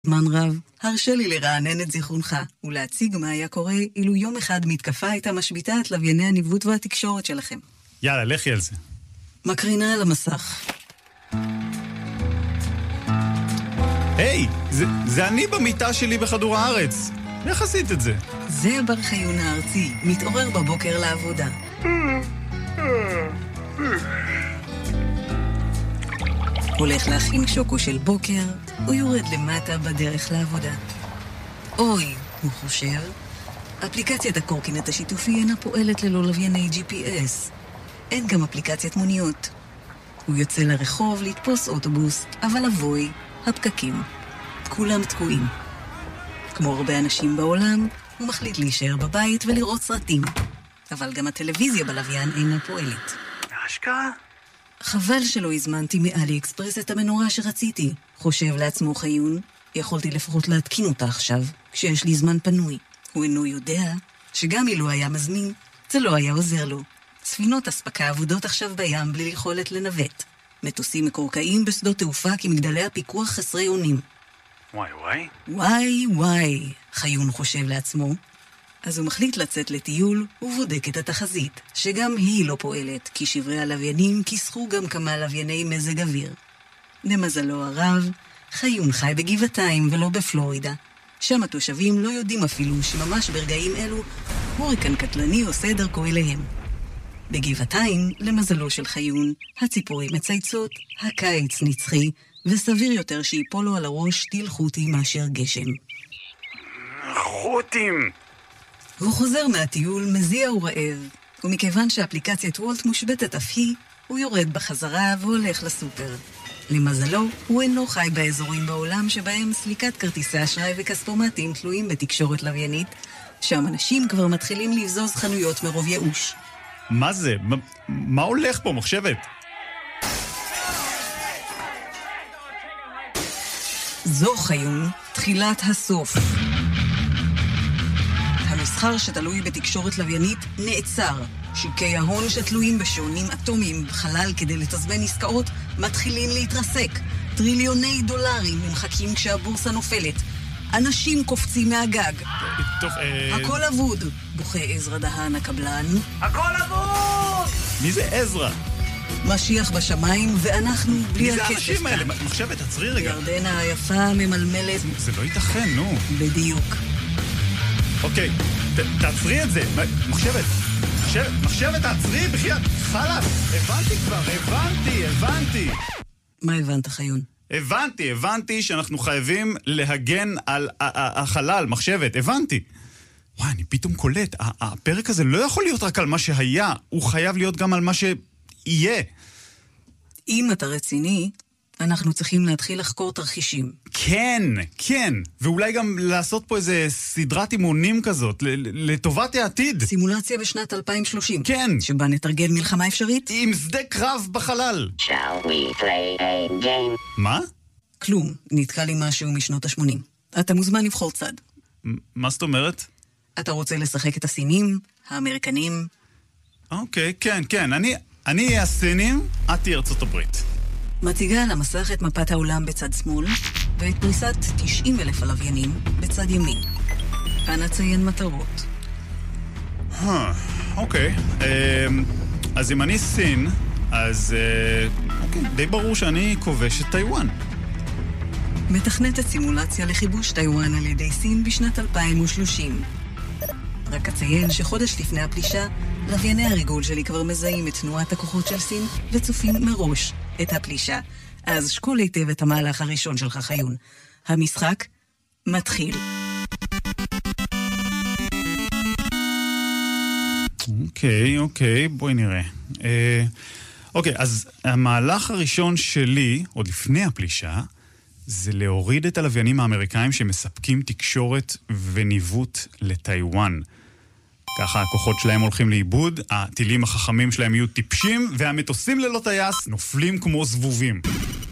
זמן רב, הרשה לי לרענן את זיכרונך, ולהציג מה היה קורה אילו יום אחד מתקפה הייתה משביתה את לווייני הניווט והתקשורת שלכם. יאללה, לכי על זה. מקרינה על המסך. היי, זה אני במיטה שלי בכדור הארץ. איך עשית את זה? זה בר חיון הארצי, מתעורר בבוקר לעבודה. הולך להכין שוקו של בוקר, הוא יורד למטה בדרך לעבודה. אוי, הוא חושב, אפליקציית הקורקינט השיתופי אינה פועלת ללא לווייני GPS. אין גם אפליקציית מוניות. הוא יוצא לרחוב לתפוס אוטובוס, אבל אבוי, הפקקים. כולם תקועים. כמו הרבה אנשים בעולם, הוא מחליט להישאר בבית ולראות סרטים. אבל גם הטלוויזיה בלוויין אינה פועלת. השקעה? חבל שלא הזמנתי מאלי אקספרס את המנורה שרציתי, חושב לעצמו חיון. יכולתי לפחות להתקין אותה עכשיו, כשיש לי זמן פנוי. הוא אינו יודע שגם אילו היה מזמין, זה לא היה עוזר לו. ספינות אספקה עבודות עכשיו בים בלי יכולת לנווט. מטוסים מקורקעים בשדות תעופה כמגדלי הפיקוח חסרי אונים. וואי, חיון חושב לעצמו. אז הוא מחליט לצאת לטיול ובודק את התחזית, שגם היא לא פועלת, כי שברי הלוויינים כיסחו גם כמה לווייני מזג אוויר. למזלו הרב, חיון חי בגבעתיים ולא בפלורידה. שם התושבים לא יודעים אפילו שממש ברגעים אלו הוריקן קטלני עושה דרכו אליהם. בגבעתיים, למזלו של חיון, הציפורים מצייצות, הקיץ נצחי, וסביר יותר שיפול לו על הראש טיל חוטי מאשר גשם. חוטים! הוא חוזר מהטיול מזיע ורעב, ומכיוון שאפליקציית וולט מושבתת אף היא, הוא יורד בחזרה והולך לסופר. למזלו, הוא אינו חי באזורים בעולם שבהם סליקת כרטיסי אשראי וכספומטים תלויים בתקשורת לוויינית, שם אנשים כבר מתחילים לבזוז חנויות מרוב ייאוש. מה זה? מה הולך פה, מחשבת? זו חיון, תחילת הסוף. המסחר שתלוי בתקשורת לוויינית נעצר. שוקי ההון שתלויים בשעונים אטומיים בחלל כדי לתזמן עסקאות מתחילים להתרסק. טריליוני דולרים נמחקים כשהבורסה נופלת. אנשים קופצים מהגג. טוב, הכל אבוד, בוכה עזרא דהן הקבלן. הכל אבוד! מי זה עזרא? משיח בשמיים ואנחנו בלי הכסף. מי זה האנשים האלה? מחשבת, עצרי רגע. ירדנה היפה ממלמלת. זה לא ייתכן, נו. בדיוק. אוקיי, תעצרי את זה. מחשבת, תעצרי, בחייאת. חלאס, הבנתי כבר, הבנתי. מה הבנת, חיון? הבנתי שאנחנו חייבים להגן על החלל, מחשבת, הבנתי. וואי, אני פתאום קולט, הפרק הזה לא יכול להיות רק על מה שהיה, הוא חייב להיות גם על מה שיהיה. אם אתה רציני, אנחנו צריכים להתחיל לחקור תרחישים. כן, ואולי גם לעשות פה איזה סדרת אימונים כזאת, לטובת העתיד. סימולציה בשנת 2030. כן. שבה נתרגל מלחמה אפשרית. עם שדה קרב בחלל. Shall we play a game? מה? כלום, נתקע לי משהו משנות ה-80. אתה מוזמן לבחור צד. מה זאת אומרת? אתה רוצה לשחק את הסינים, האמריקנים? אוקיי, כן, אני אהיה הסינים, את תהיה ארצות הברית. מציגה על המסך את מפת העולם בצד שמאל, ואת פריסת 90,000 הלוויינים בצד ימין. אנא ציין מטרות. אוקיי. אז אם אני סין, אז די ברור שאני כובש את טיואן. מתכנתת סימולציה לכיבוש טיואן על ידי סין בשנת 2030. רק אציין שחודש לפני הפלישה, לווייני הריגול שלי כבר מזהים את תנועת הכוחות של סין וצופים מראש את הפלישה. אז שקול היטב את המהלך הראשון שלך, חיון. המשחק מתחיל. אוקיי, בואי נראה. אוקיי, אז המהלך הראשון שלי, עוד לפני הפלישה, זה להוריד את הלוויינים האמריקאים שמספקים תקשורת וניווט לטיואן. ככה הכוחות שלהם הולכים לאיבוד, הטילים החכמים שלהם יהיו טיפשים, והמטוסים ללא טייס נופלים כמו זבובים.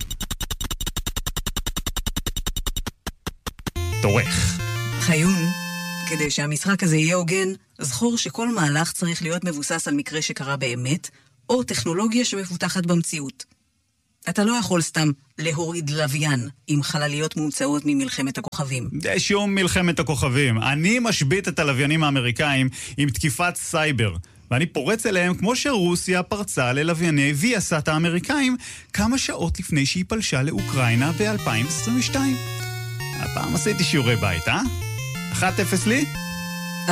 תורך. חיון, כדי שהמשחק הזה יהיה הוגן, זכור שכל מהלך צריך להיות מבוסס על מקרה שקרה באמת, או טכנולוגיה שמפותחת במציאות. אתה לא יכול סתם להוריד לוויין עם חלליות מומצאות ממלחמת הכוכבים. שום מלחמת הכוכבים. אני משבית את הלוויינים האמריקאים עם תקיפת סייבר. ואני פורץ אליהם כמו שרוסיה פרצה ללווייני ויאסאט האמריקאים כמה שעות לפני שהיא פלשה לאוקראינה ב-2022. הפעם עשיתי שיעורי בית, 1-0 לי? 1-0.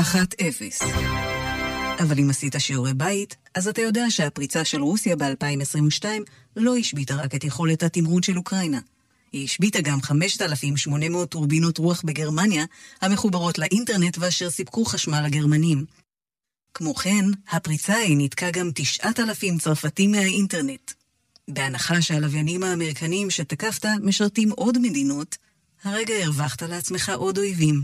אבל אם עשית שיעורי בית, אז אתה יודע שהפריצה של רוסיה ב-2022 לא השביטה רק את יכולת התמרון של אוקראינה. היא השביטה גם 5,800 טורבינות רוח בגרמניה, המחוברות לאינטרנט ואשר סיפקו חשמל לגרמנים. כמו כן, הפריצה היא ניתקה גם 9,000 צרפתים מהאינטרנט. בהנחה שהלוויינים האמריקנים שתקפת משרתים עוד מדינות, הרגע הרווחת לעצמך עוד אויבים.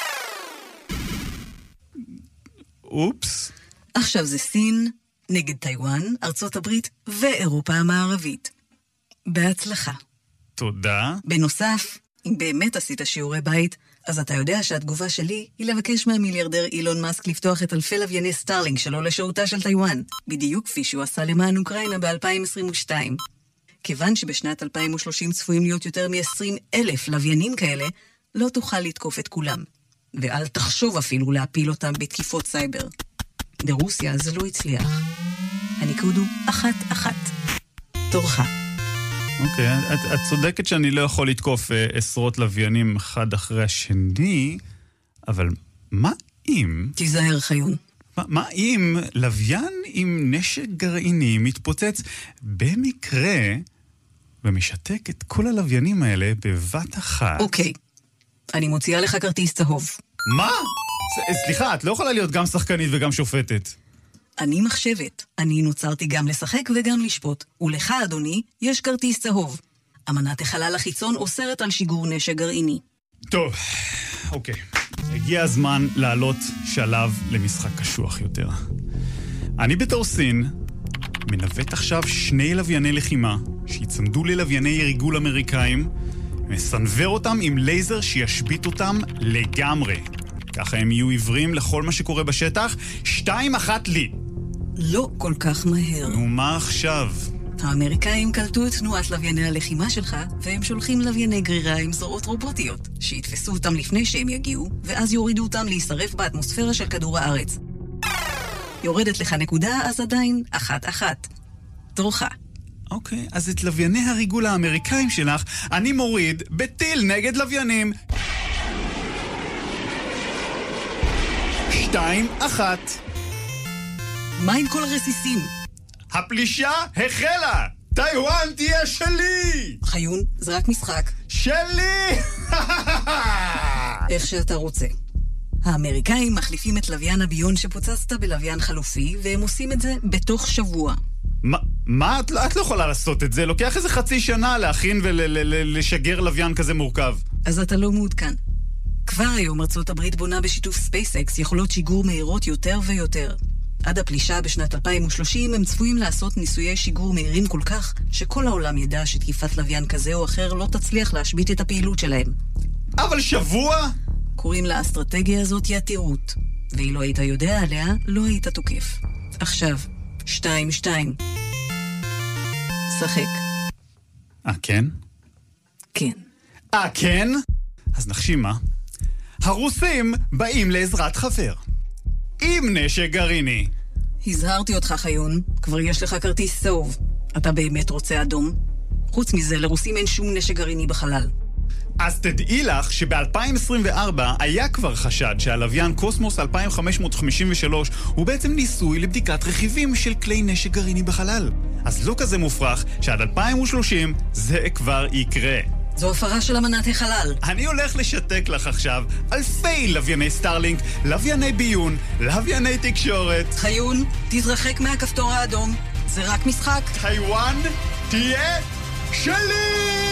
אופס. עכשיו זה סין נגד טיואן, ארצות הברית ואירופה המערבית. בהצלחה. תודה. בנוסף, אם באמת עשית שיעורי בית, אז אתה יודע שהתגובה שלי היא לבקש מהמיליארדר אילון מאסק לפתוח את אלפי לווייני סטארלינק שלו לשירותה של טיואן, בדיוק כפי שהוא עשה למען אוקראינה ב-2022. כיוון שבשנת 2030 צפויים להיות יותר מ-20,000 לוויינים כאלה, לא תוכל לתקוף את כולם. ואל תחשוב אפילו להפיל אותם בתקיפות סייבר. ברוסיה זה לא הצליח. הניקוד הוא 1-1. תורך. אוקיי, את צודקת שאני לא יכול לתקוף עשרות לוויינים אחד אחרי השני, אבל מה אם... תיזהר חיון. מה אם לוויין עם נשק גרעיני מתפוצץ במקרה ומשתק את כל הלוויינים האלה בבת אחת? אוקיי, אני מוציאה לך כרטיס צהוב. מה? סליחה, את לא יכולה להיות גם שחקנית וגם שופטת. אני מחשבת. אני נוצרתי גם לשחק וגם לשפוט. ולך, אדוני, יש כרטיס צהוב. אמנת החלל החיצון אוסרת על שיגור נשק גרעיני. טוב, אוקיי. הגיע הזמן לעלות שלב למשחק קשוח יותר. אני בתור סין מנווט עכשיו 2 לווייני לחימה שיצמדו ללווייני ריגול אמריקאים, מסנבר אותם עם לייזר שישבית אותם לגמרי. ככה הם יהיו עיוורים לכל מה שקורה בשטח. 2-1 לי. לא כל כך מהר. נו, מה עכשיו? האמריקאים קלטו את תנועת לווייני הלחימה שלך, והם שולחים לווייני גרירה עם זרועות רובוטיות, שיתפסו אותם לפני שהם יגיעו, ואז יורידו אותם להישרף באטמוספירה של כדור הארץ. יורדת לך נקודה, אז עדיין 1-1. תורך. אוקיי, אז את לווייני הריגול האמריקאים שלך אני מוריד בטיל נגד לוויינים. 2-1. מה עם כל הרסיסים? הפלישה החלה! טיואן תהיה שלי! חיון, זה רק משחק. שלי! איך שאתה רוצה. האמריקאים מחליפים את לוויין הביון שפוצצת בלוויין חלופי, והם עושים את זה בתוך שבוע. מה? את לא יכולה לעשות את זה. לוקח איזה חצי שנה להכין ולשגר לוויין כזה מורכב. אז אתה לא מעודכן. כבר היום ארצות הברית בונה בשיתוף ספייסקס יכולות שיגור מהירות יותר ויותר. עד הפלישה בשנת 2030 הם צפויים לעשות ניסויי שיגור מהירים כל כך, שכל העולם ידע שתקיפת לוויין כזה או אחר לא תצליח להשבית את הפעילות שלהם. אבל שבוע? קוראים לאסטרטגיה הזאת יתירות, ואילו היית יודע עליה, לא היית תוקף. עכשיו, 2-2. שחק. כן? כן. כן? אז נחשימה. הרוסים באים לעזרת חבר. עם נשק גרעיני. הזהרתי אותך חיון, כבר יש לך כרטיס צהוב. אתה באמת רוצה אדום? חוץ מזה, לרוסים אין שום נשק גרעיני בחלל. אז תדעי לך שב-2024 היה כבר חשד שהלוויין קוסמוס 2553 הוא בעצם ניסוי לבדיקת רכיבים של כלי נשק גרעיני בחלל. אז לא כזה מופרך שעד 2030 זה כבר יקרה. זו הפרה של אמנת החלל. אני הולך לשתק לך עכשיו אלפי לווייני סטארלינק, לווייני ביון, לווייני תקשורת. חיון, תתרחק מהכפתור האדום. זה רק משחק. טיואן תהיה שלי!